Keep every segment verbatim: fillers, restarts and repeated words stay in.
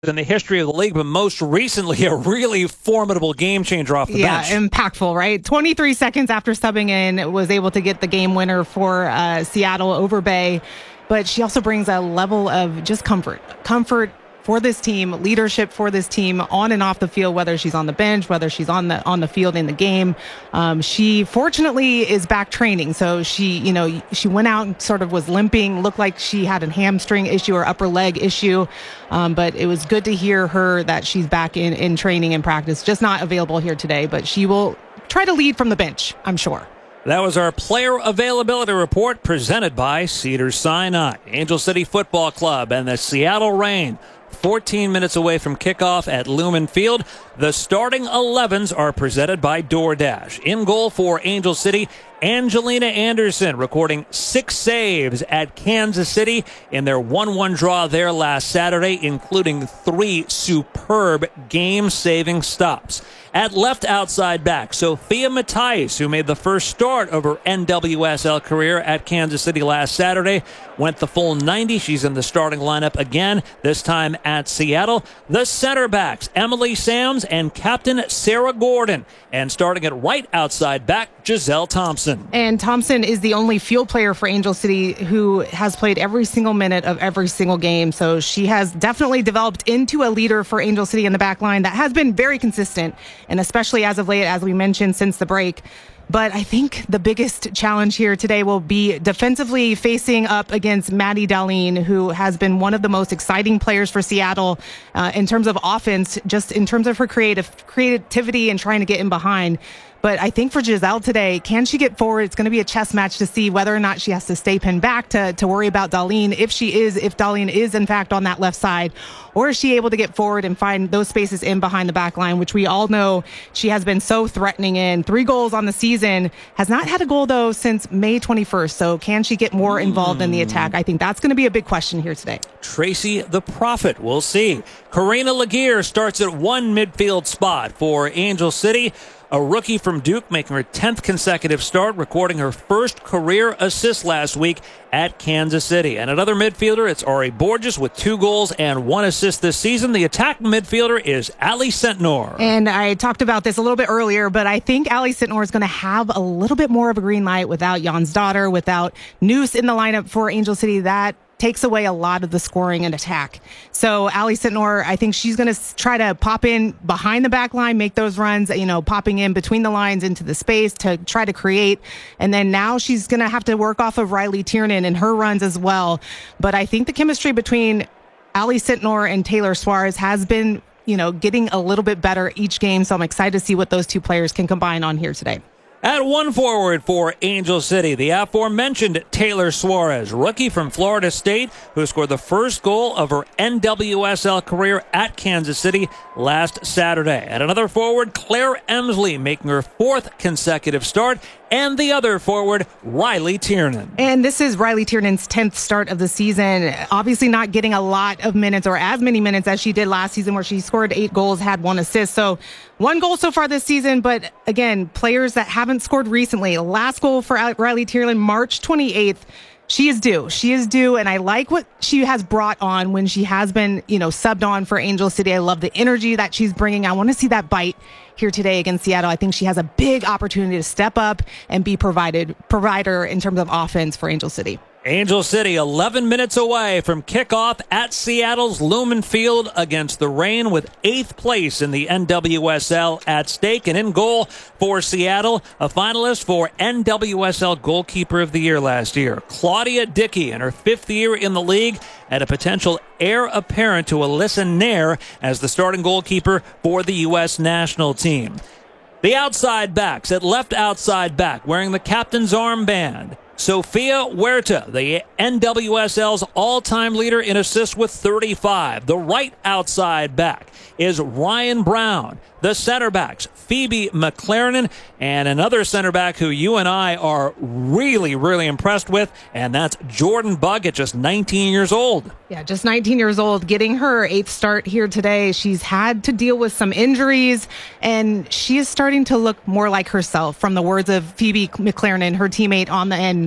in the history of the league, but most recently a really formidable game changer off the yeah, bench. Yeah, impactful, right? twenty-three seconds after subbing in, was able to get the game winner for uh, Seattle over Bay. But she also brings a level of just comfort. Comfort for this team, leadership for this team on and off the field, whether she's on the bench, whether she's on the on the field in the game. Um, she fortunately is back training. So she, you know, she went out and sort of was limping, looked like she had a hamstring issue or upper leg issue. Um, but it was good to hear her that she's back in, in training and practice, just not available here today, but she will try to lead from the bench, I'm sure. That was our player availability report presented by Cedars-Sinai, Angel City Football Club, and the Seattle Reign. fourteen minutes away from kickoff at Lumen Field. The starting elevens are presented by DoorDash. In goal for Angel City, Angelina Anderson, recording six saves at Kansas City in their one one draw there last Saturday, including three superb game-saving stops. At left outside back, Sophia Matthijs, who made the first start of her N W S L career at Kansas City last Saturday, went the full ninety. She's in the starting lineup again, this time at Seattle. The center backs, Emily Sams and Captain Sarah Gordon. And starting at right outside back, Giselle Thompson. And Thompson is the only field player for Angel City who has played every single minute of every single game. So she has definitely developed into a leader for Angel City in the back line that has been very consistent, and especially as of late, as we mentioned, since the break. But I think the biggest challenge here today will be defensively facing up against Maddie Darlene, who has been one of the most exciting players for Seattle uh, in terms of offense, just in terms of her creative creativity and trying to get in behind. But I think for Giselle today, can she get forward? It's going to be a chess match to see whether or not she has to stay pinned back to, to worry about Darlene, if she is, if Darlene is in fact on that left side, or is she able to get forward and find those spaces in behind the back line, which we all know she has been so threatening in. Three goals on the season, has not had a goal though since May twenty-first. So can she get more involved mm. in the attack? I think that's going to be a big question here today. Tracy the Prophet, we'll see. Karina Laguerre starts at one midfield spot for Angel City. A rookie from Duke making her tenth consecutive start, recording her first career assist last week at Kansas City. And another midfielder, it's Ari Borges with two goals and one assist this season. The attacking midfielder is Ali Sentnor. And I talked about this a little bit earlier, but I think Ali Sentnor is going to have a little bit more of a green light without Jan's daughter, without Noose in the lineup for Angel City. That takes away a lot of the scoring and attack. So Ali Sentnor, I think she's going to try to pop in behind the back line, make those runs, you know, popping in between the lines into the space to try to create. And then now she's going to have to work off of Riley Tiernan and her runs as well. But I think the chemistry between Ali Sentnor and Taylor Suarez has been, you know, getting a little bit better each game. So I'm excited to see what those two players can combine on here today. At one forward for Angel City, the aforementioned Taylor Suarez, rookie from Florida State, who scored the first goal of her N W S L career at Kansas City last Saturday. At another forward, Claire Emsley, making her fourth consecutive start. And the other forward, Riley Tiernan. And this is Riley Tiernan's tenth start of the season. Obviously not getting a lot of minutes or as many minutes as she did last season, where she scored eight goals, had one assist. So one goal so far this season. But again, players that haven't scored recently. Last goal for Riley Tiernan, March twenty-eighth. She is due. She is due. And I like what she has brought on when she has been, you know, subbed on for Angel City. I love the energy that she's bringing. I want to see that bite here today against Seattle. I think she has a big opportunity to step up and be provided provider in terms of offense for Angel City. Angel City, eleven minutes away from kickoff at Seattle's Lumen Field against the Reign, with eighth place in the N W S L at stake. And in goal for Seattle, a finalist for N W S L Goalkeeper of the Year last year, Claudia Dickey, in her fifth year in the league, and a potential heir apparent to Alyssa Nair as the starting goalkeeper for the U S national team. The outside backs, at left outside back, wearing the captain's armband, Sofia Huerta, the N W S L's all-time leader in assists with thirty-five. The right outside back is Ryan Brown. The center backs, Phoebe McLaren, and another center back who you and I are really, really impressed with, and that's Jordan Bugg at just nineteen years old. Yeah, just nineteen years old, getting her eighth start here today. She's had to deal with some injuries, and she is starting to look more like herself, from the words of Phoebe McLaren, her teammate on the end.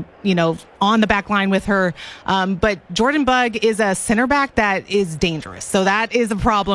um, you know, on the back line with her. Um, but Jordan Bugg is a center back that is dangerous. So that is a problem